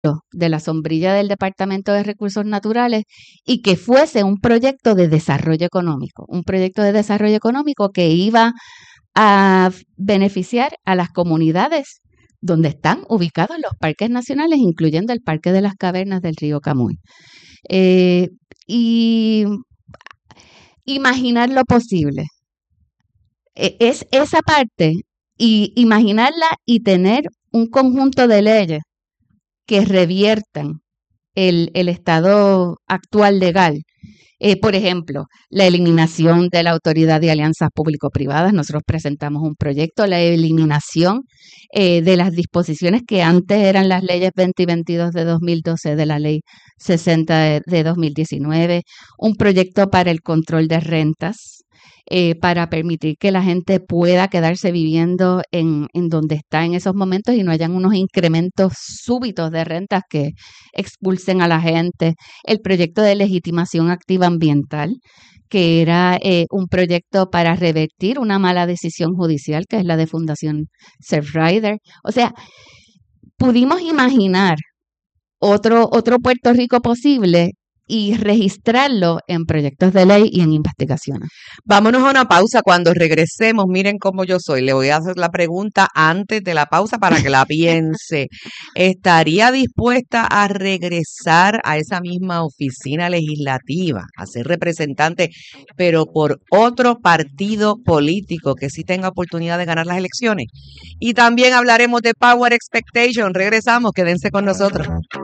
de la sombrilla del Departamento de Recursos Naturales y que fuese un proyecto de desarrollo económico, que iba a beneficiar a las comunidades donde están ubicados los parques nacionales, incluyendo el Parque de las Cavernas del Río Camuy. Y imaginar lo posible. Es esa parte, y imaginarla y tener un conjunto de leyes que reviertan el estado actual legal. Por ejemplo, la eliminación de la Autoridad de Alianzas Público-Privadas. Nosotros presentamos un proyecto, la eliminación de las disposiciones que antes eran las leyes 20 y 22 de 2012, de la ley 60 de 2019, un proyecto para el control de rentas, para permitir que la gente pueda quedarse viviendo en donde está en esos momentos y no hayan unos incrementos súbitos de rentas que expulsen a la gente. El proyecto de legitimación activa ambiental, que era un proyecto para revertir una mala decisión judicial, que es la de Fundación Surfrider. O sea, pudimos imaginar otro Puerto Rico posible y registrarlo en proyectos de ley y en investigaciones. Vámonos a una pausa. Cuando regresemos, miren cómo yo soy. Le voy a hacer la pregunta antes de la pausa para que la piense. ¿Estaría dispuesta a regresar a esa misma oficina legislativa, a ser representante, pero por otro partido político que sí tenga oportunidad de ganar las elecciones? Y también hablaremos de Power Expectation. Regresamos, quédense con nosotros.